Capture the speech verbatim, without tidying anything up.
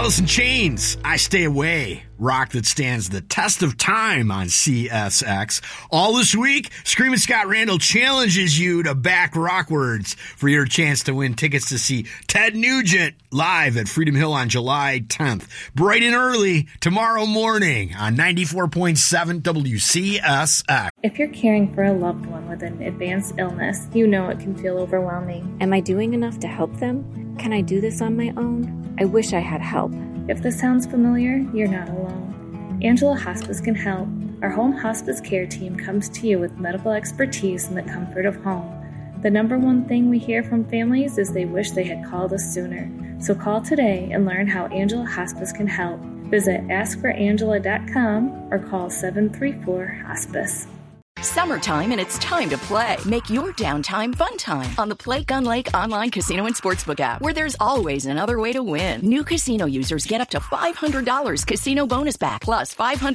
Alice in Chains, I Stay Away, rock that stands the test of time on C S X. All this week, Screamin' Scott Randall challenges you to back Rockwards for your chance to win tickets to see Ted Nugent live at Freedom Hill on July tenth. Bright and early tomorrow morning on ninety-four point seven W C S X. If you're caring for a loved one with an advanced illness, you know it can feel overwhelming. Am I doing enough to help them? Can I do this on my own? I wish I had help. If this sounds familiar, you're not alone. Angela Hospice can help. Our home hospice care team comes to you with medical expertise in the comfort of home. The number one thing we hear from families is they wish they had called us sooner. So call today and learn how Angela Hospice can help. Visit ask for angela dot com or call seven three four hospice. Summertime, and it's time to play. Make your downtime fun time on the Play Gun Lake online casino and sportsbook app, where there's always another way to win. New casino users get up to five hundred dollars casino bonus back, plus five hundred